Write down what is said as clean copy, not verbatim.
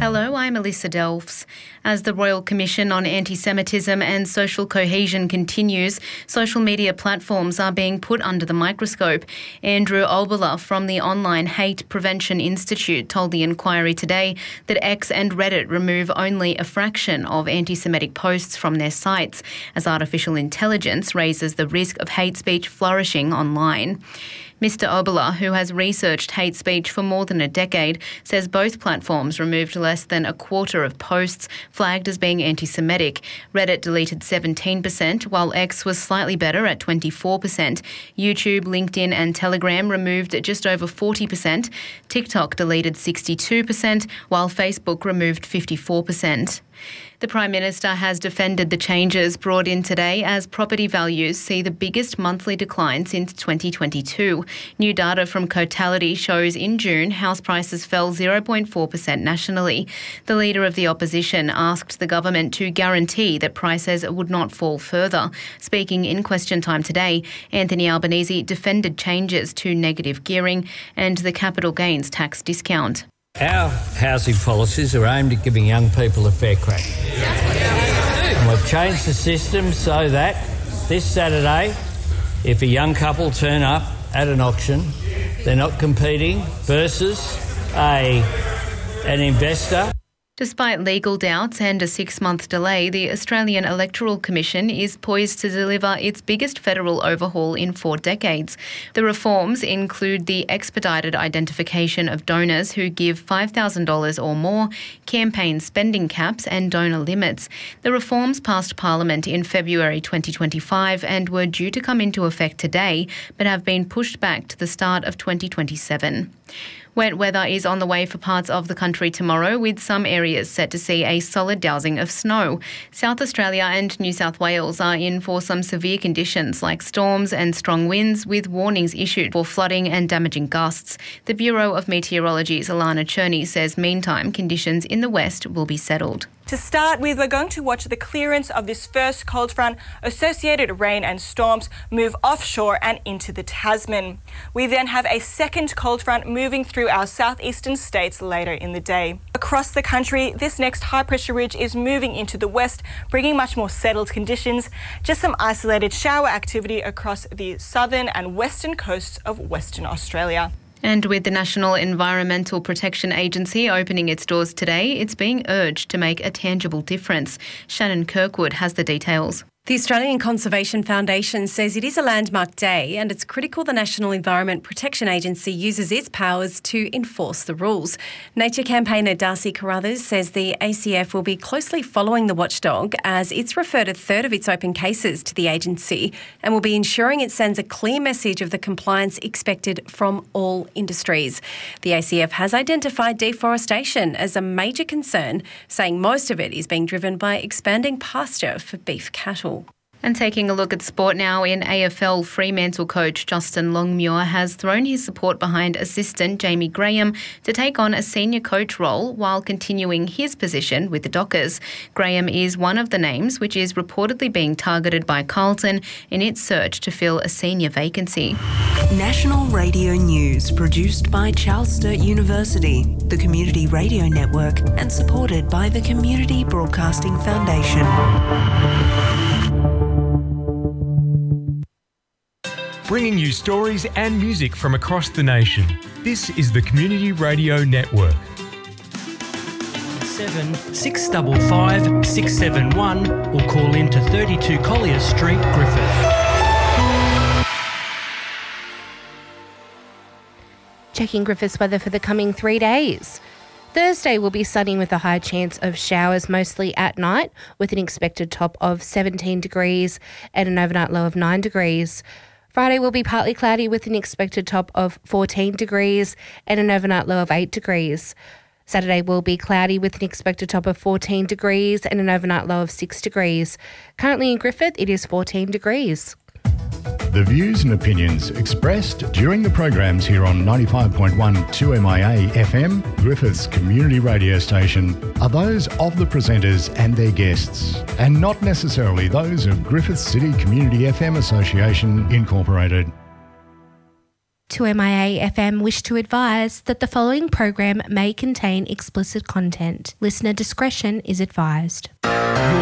Hello, I'm Alyssa Delfs. As the Royal Commission on Anti-Semitism and Social Cohesion continues, social media platforms are being put under the microscope. Andrew Oberler from the Online Hate Prevention Institute told the Inquiry today that X and Reddit remove only a fraction of anti-Semitic posts from their sites, as artificial intelligence raises the risk of hate speech flourishing online. Mr. Oberler, who has researched hate speech for more than a decade, says both platforms removed less than a quarter of posts flagged as being anti-Semitic. Reddit deleted 17%, while X was slightly better at 24%. YouTube, LinkedIn and Telegram removed just over 40%. TikTok deleted 62%, while Facebook removed 54%. The Prime Minister has defended the changes brought in today as property values see the biggest monthly decline since 2022. New data from Cotality shows in June house prices fell 0.4% nationally. The Leader of the Opposition asked the government to guarantee that prices would not fall further. Speaking in Question Time today, Anthony Albanese defended changes to negative gearing and the capital gains tax discount. Our housing policies are aimed at giving young people a fair crack. And we've changed the system so that this Saturday, if a young couple turn up at an auction, they're not competing versus an investor. Despite legal doubts and a 6-month delay, the Australian Electoral Commission is poised to deliver its biggest federal overhaul in 4 decades. The reforms include the expedited identification of donors who give $5,000 or more, campaign spending caps and donor limits. The reforms passed Parliament in February 2025 and were due to come into effect today, but have been pushed back to the start of 2027. Wet weather is on the way for parts of the country tomorrow, with some areas set to see a solid dousing of snow. South Australia and New South Wales are in for some severe conditions like storms and strong winds, with warnings issued for flooding and damaging gusts. The Bureau of Meteorology's Alana Cherney says meantime conditions in the west will be settled. To start with, we're going to watch the clearance of this first cold front, associated rain and storms move offshore and into the Tasman. We then have a second cold front moving through our southeastern states later in the day. Across the country, this next high pressure ridge is moving into the west, bringing much more settled conditions. Just some isolated shower activity across the southern and western coasts of Western Australia. And with the National Environmental Protection Agency opening its doors today, it's being urged to make a tangible difference. Shannon Kirkwood has the details. The Australian Conservation Foundation says it is a landmark day and it's critical the National Environment Protection Agency uses its powers to enforce the rules. Nature campaigner Darcy Carruthers says the ACF will be closely following the watchdog as it's referred a third of its open cases to the agency and will be ensuring it sends a clear message of the compliance expected from all industries. The ACF has identified deforestation as a major concern, saying most of it is being driven by expanding pasture for beef cattle. And taking a look at sport now, in AFL, Fremantle coach Justin Longmuir has thrown his support behind assistant Jamie Graham to take on a senior coach role while continuing his position with the Dockers. Graham is one of the names which is reportedly being targeted by Carlton in its search to fill a senior vacancy. National Radio News, produced by Charles Sturt University, the Community Radio Network, and supported by the Community Broadcasting Foundation. Bringing you stories and music from across the nation. This is the Community Radio Network. 655 671 or call in to 32 Collier Street, Griffith. Checking Griffith's weather for the coming 3 days. Thursday will be sunny with a high chance of showers mostly at night, with an expected top of 17 degrees and an overnight low of 9 degrees. Friday will be partly cloudy with an expected top of 14 degrees and an overnight low of 8 degrees. Saturday will be cloudy with an expected top of 14 degrees and an overnight low of 6 degrees. Currently in Griffith, it is 14 degrees. The views and opinions expressed during the programs here on 95.1 2MIA FM, Griffith's community radio station, are those of the presenters and their guests, and not necessarily those of Griffith City Community FM Association Incorporated. 2MIA FM wish to advise that the following program may contain explicit content. Listener discretion is advised.